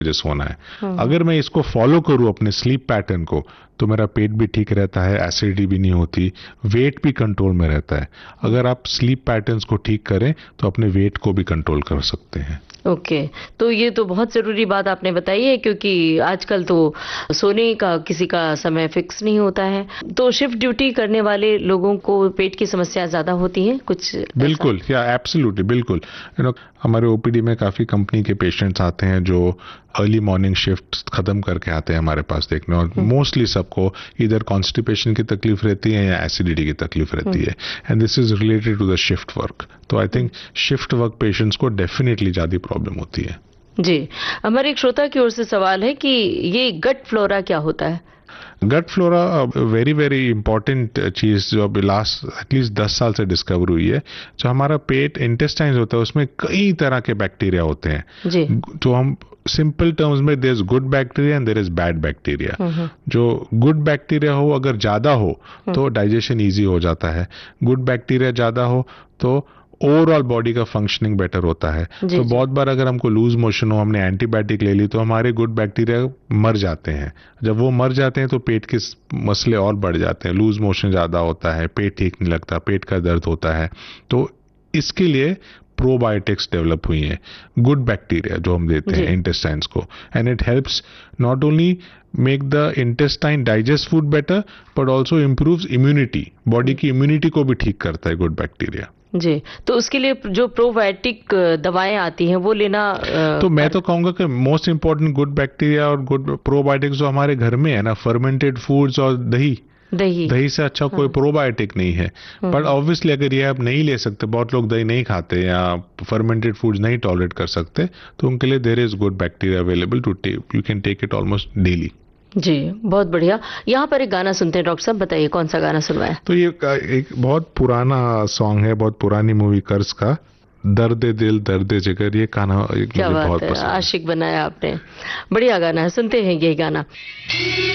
जैसे होना है। अगर मैं इसको फॉलो करूं अपने स्लीप पैटर्न को, तो मेरा पेट भी ठीक रहता है, एसिडिटी भी नहीं होती, वेट भी कंट्रोल में रहता है। अगर आप स्लीप पैटर्न्स को ठीक करें तो अपने वेट को भी कंट्रोल कर सकते हैं। ओके, तो ये तो बहुत जरूरी बात आपने बताई है, क्योंकि आजकल तो सोने का किसी का समय फिक्स नहीं होता है, तो शिफ्ट ड्यूटी करने वाले लोगों को पेट की समस्या ज्यादा होती है कुछ ऐसा? बिल्कुल, या एब्सोल्युटली, बिल्कुल। हमारे ओपीडी में काफी कंपनी के पेशेंट्स आते हैं जो अर्ली मॉर्निंग शिफ्ट खत्म करके आते हैं हमारे पास देखने, और मोस्टली सबको इधर कॉन्स्टिपेशन की तकलीफ रहती है या एसिडिटी की तकलीफ रहती है, and this is related to the shift work. तो I think shift work patients को डेफिनेटली ज्यादा प्रॉब्लम होती है। जी, हमारे एक श्रोता की ओर से सवाल है कि ये गट फ्लोरा क्या होता है? गट फ्लोरा वेरी वेरी इंपॉर्टेंट चीज जो अभी लास्ट एटलीस्ट 10 साल से डिस्कवर हुई है। जो हमारा पेट इंटेस्टाइन्स होता है उसमें कई तरह के बैक्टीरिया होते हैं। जी। तो हम सिंपल टर्म्स में there is good bacteria and there is bad bacteria. जो गुड बैक्टीरिया हो अगर ज्यादा हो तो डाइजेशन इजी हो जाता है, गुड बैक्टीरिया ज्यादा हो तो ओवरऑल बॉडी का फंक्शनिंग बेटर होता है। तो बहुत बार अगर हमको लूज मोशन हो, हमने एंटीबायोटिक ले ली, तो हमारे गुड बैक्टीरिया मर जाते हैं। जब वो मर जाते हैं तो पेट के मसले और बढ़ जाते हैं, लूज मोशन ज्यादा होता है, पेट ठीक नहीं लगता, पेट का दर्द होता है। तो इसके लिए प्रोबायोटिक्स डेवलप हुई हैं, गुड बैक्टीरिया जो हम देते हैं इंटेस्टाइन्स को, and it helps not only make the intestine digest food better but also improves immunity, body की इम्यूनिटी को भी ठीक करता है गुड बैक्टीरिया। जी, तो उसके लिए जो प्रोबायोटिक दवाएं आती हैं वो लेना तो मैं तो कहूंगा कि मोस्ट इंपॉर्टेंट गुड बैक्टीरिया और गुड प्रोबायोटिक्स जो हमारे घर में है ना, फर्मेंटेड फूड्स और दही से अच्छा कोई प्रोबायोटिक नहीं है। बट ऑब्वियसली अगर ये आप नहीं ले सकते, बहुत लोग दही नहीं खाते या फर्मेंटेड फूड्स नहीं टॉलरेट कर सकते, तो उनके लिए there is good bacteria available to take, you can take it almost daily. जी, बहुत बढ़िया। यहाँ पर एक गाना सुनते हैं डॉक्टर साहब, बताइए कौन सा गाना सुनवाया? तो ये एक बहुत पुराना सॉन्ग है, बहुत पुरानी मूवी कर्ज का, दर्द दिल दर्द जिगर। ये गाना मुझे बहुत पसंद है। आशिक बनाया आपने, बढ़िया गाना है, सुनते हैं ये गाना।